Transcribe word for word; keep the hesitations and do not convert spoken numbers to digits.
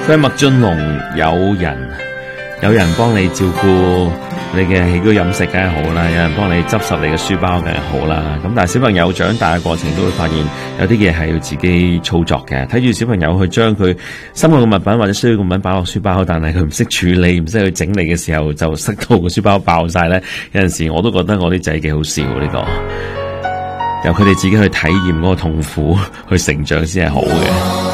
佢係麥浚龍，有人有人幫你照顧你嘅起居飲食梗係好啦，有人幫你執拾你嘅書包梗係好啦。咁但係小朋友長大嘅過程都會發現有啲嘢係要自己操作嘅，睇住小朋友去將佢心愛嘅物品或者需要嘅物品擺落書包，但係佢唔識處理唔識去整理嘅時候就塞到個書包爆晒咧。有陣時我都覺得我啲仔幾好笑呢個，由佢哋自己去體驗嗰個痛苦去成長先係好嘅。